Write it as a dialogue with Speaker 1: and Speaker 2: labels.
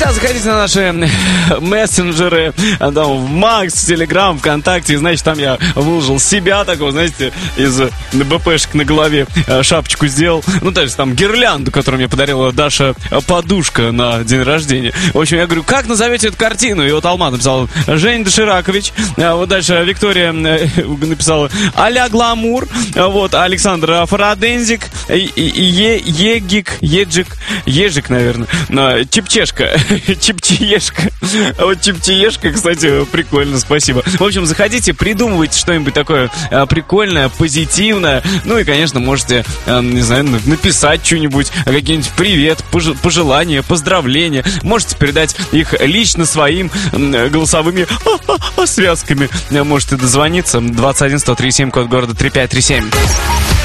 Speaker 1: Друзья, заходите на наши мессенджеры, там, в Макс, Телеграм, ВКонтакте. Значит, там я выложил себя такого, знаете, из БПшек на голове, шапочку сделал. Ну, то есть там гирлянду, которую мне подарила Даша Подушка на день рождения. В общем, я говорю, как назовете эту картину? И вот Алмат написал Женя Доширакович. Вот дальше Виктория написала а-ля гламур. Вот, Александр Фарадензик. Ежик, наверное. Чепчешка. Чепчиешка. Вот Чепчиешка, кстати, прикольно, спасибо. В общем, заходите, придумывайте что-нибудь такое прикольное, позитивное. Ну и, конечно, можете, не знаю, написать что-нибудь, какие-нибудь привет, пожелания, поздравления. Можете передать их лично своим голосовыми связками. Можете дозвониться. 21 137, код города 3537.